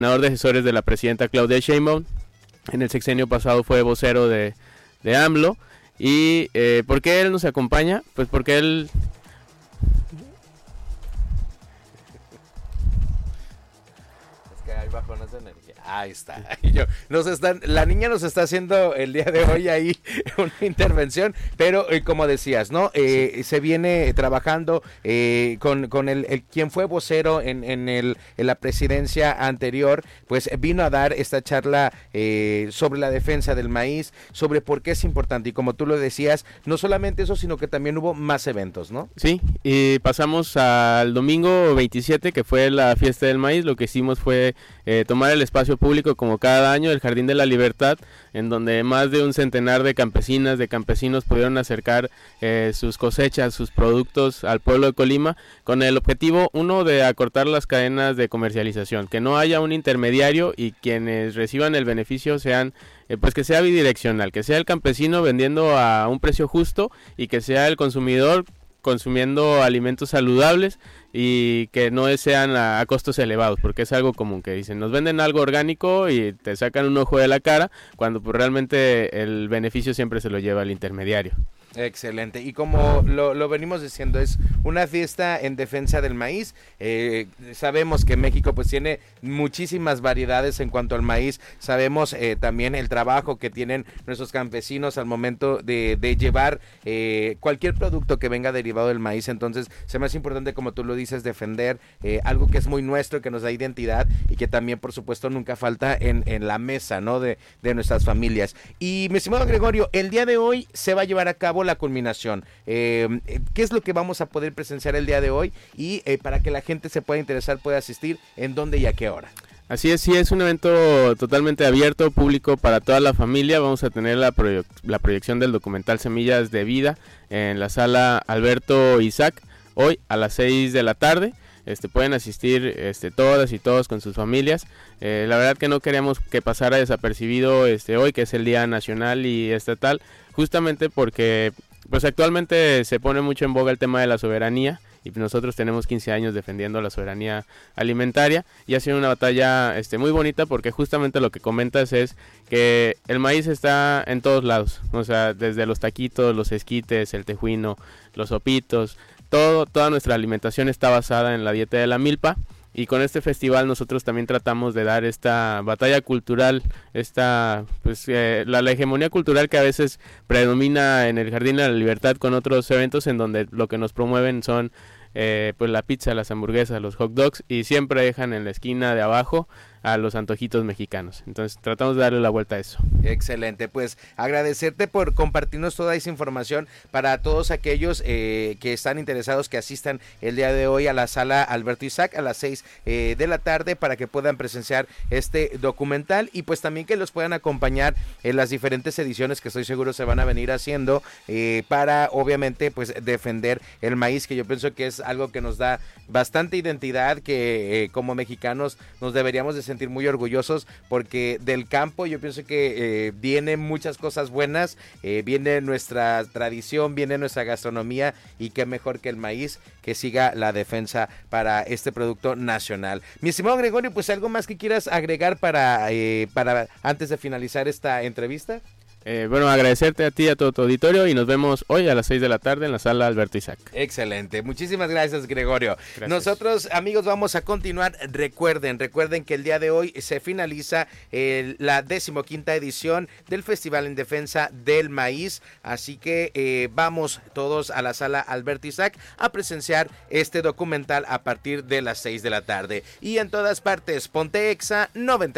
coordinador de asesores de la presidenta Claudia Sheinbaum. En el sexenio pasado fue vocero de AMLO. ¿Y por qué él nos acompaña? Pues porque él... Es que hay bajones de energía. Ahí está. La niña nos está haciendo el día de hoy ahí una intervención, pero como decías, ¿no? Se viene trabajando con el quien fue vocero en la presidencia anterior, pues vino a dar esta charla sobre la defensa del maíz, sobre por qué es importante, y como tú lo decías, no solamente eso, sino que también hubo más eventos, ¿no? Sí, y pasamos al domingo 27, que fue la fiesta del maíz. Lo que hicimos fue tomar el espacio público como cada año, el Jardín de la Libertad, en donde más de un centenar de campesinas, de campesinos pudieron acercar sus cosechas, sus productos al pueblo de Colima, con el objetivo, uno, de acortar las cadenas de comercialización, que no haya un intermediario y quienes reciban el beneficio sean, pues que sea bidireccional, que sea el campesino vendiendo a un precio justo y que sea el consumidor consumiendo alimentos saludables y que no sean a costos elevados, porque es algo común que dicen, nos venden algo orgánico y te sacan un ojo de la cara, cuando pues realmente el beneficio siempre se lo lleva el intermediario. Excelente, y como lo venimos diciendo, es una fiesta en defensa del maíz. Sabemos que México pues tiene muchísimas variedades en cuanto al maíz. Sabemos también el trabajo que tienen nuestros campesinos al momento de llevar cualquier producto que venga derivado del maíz. Entonces se me hace importante, como tú lo dices, defender algo que es muy nuestro, que nos da identidad y que también por supuesto nunca falta en la mesa, ¿no? de nuestras familias. Y mi estimado Gregorio, el día de hoy se va a llevar a cabo la culminación. ¿Qué es lo que vamos a poder presenciar el día de hoy? Y para que la gente se pueda interesar, pueda asistir, ¿en dónde y a qué hora? Así es, sí, es un evento totalmente abierto, público para toda la familia. Vamos a tener la proyección del documental Semillas de Vida en la sala Alberto Isaac, hoy a las 6 de la tarde. Pueden asistir todas y todos con sus familias. La verdad que no queríamos que pasara desapercibido hoy, que es el Día Nacional y Estatal, justamente porque pues actualmente se pone mucho en boga el tema de la soberanía, y nosotros tenemos 15 años defendiendo la soberanía alimentaria, y ha sido una batalla muy bonita, porque justamente lo que comentas es que el maíz está en todos lados, o sea, desde los taquitos, los esquites, el tejuino, los sopitos, toda nuestra alimentación está basada en la dieta de la milpa. Y con este festival nosotros también tratamos de dar esta batalla cultural, la hegemonía cultural que a veces predomina en el Jardín de la Libertad, con otros eventos en donde lo que nos promueven son pues la pizza, las hamburguesas, los hot dogs, y siempre dejan en la esquina de abajo a los antojitos mexicanos. Entonces tratamos de darle la vuelta a eso. Excelente, pues agradecerte por compartirnos toda esa información para todos aquellos que están interesados, que asistan el día de hoy a la sala Alberto Isaac a las 6 de la tarde para que puedan presenciar este documental, y pues también que los puedan acompañar en las diferentes ediciones que estoy seguro se van a venir haciendo para obviamente pues defender el maíz, que yo pienso que es algo que nos da bastante identidad, que como mexicanos nos deberíamos de sentir muy orgullosos, porque del campo yo pienso que vienen muchas cosas buenas, viene nuestra tradición, viene nuestra gastronomía, y qué mejor que el maíz, que siga la defensa para este producto nacional. Mi estimado Gregorio, pues algo más que quieras agregar para antes de finalizar esta entrevista. Bueno, agradecerte a ti y a todo tu auditorio, y nos vemos hoy a las 6 de la tarde en la sala Alberto Isaac. Excelente, muchísimas gracias, Gregorio. Gracias. Nosotros, amigos, vamos a continuar. Recuerden que el día de hoy se finaliza la 15ª edición del Festival en Defensa del Maíz, así que vamos todos a la sala Alberto Isaac a presenciar este documental a partir de las 6 de la tarde. Y en todas partes, Ponte Exa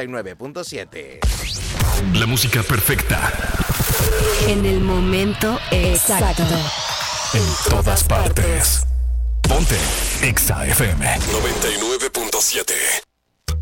99.7. La música perfecta. En el momento exacto. En todas partes. Ponte Exa FM 99.7.